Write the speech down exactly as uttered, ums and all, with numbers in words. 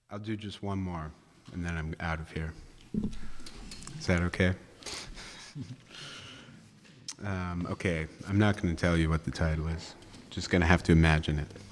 I'll do just one more, and then I'm out of here. Is that okay? um, okay, I'm not going to tell you what the title is. Just going to have to imagine it.